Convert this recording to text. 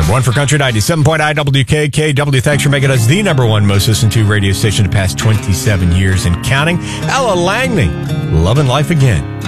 Number one for Country 97.9 WKKW. Thanks for making us the number one most listened to radio station the past 27 years and counting. Ella Langley, Loving Life Again.